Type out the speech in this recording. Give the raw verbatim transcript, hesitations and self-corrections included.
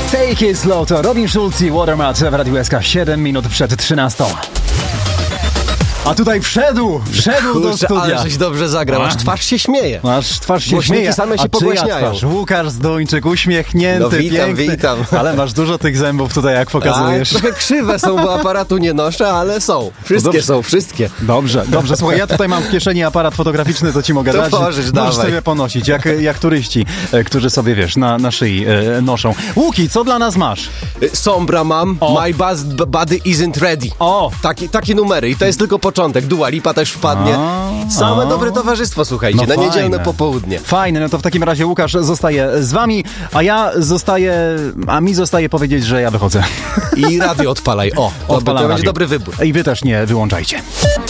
Take it slow to Robin Schulz i Watermat w Radiu S K siedem minut przed trzynastą. A tutaj wszedł, wszedł Kurczę, do studia. ale żeś dobrze zagrał, aż twarz się śmieje. Aż twarz się Głośniki śmieje. same się A czyja pogłaśniają. twarz? Łukasz Zduńczyk, uśmiechnięty, No witam, piękny. witam. Ale masz dużo tych zębów tutaj, jak pokazujesz. Tak, trochę krzywe są, bo aparatu nie noszę, ale są. Wszystkie dobrze. są, wszystkie. Dobrze, dobrze. Słuchaj, ja tutaj mam w kieszeni aparat fotograficzny, to ci mogę To dać. możesz, Możesz dawaj. sobie ponosić, jak, jak turyści, e, którzy sobie, wiesz, na, na szyi e, noszą. Łuki, co dla nas masz? Y, Sombra mam, O. My buzz, b- Body Isn't Ready. O! Taki, takie numery i to jest tylko początek. Dua Lipa też wpadnie. A, Same a. dobre towarzystwo, słuchajcie, No na fajne. niedzielne popołudnie. Fajne, no to w takim razie Łukasz zostaje z wami, a ja zostaję, a mi zostaje powiedzieć, że ja wychodzę. I radio odpalaj, o, to, to Odpalam będzie radio. dobry wybór. I wy też nie wyłączajcie.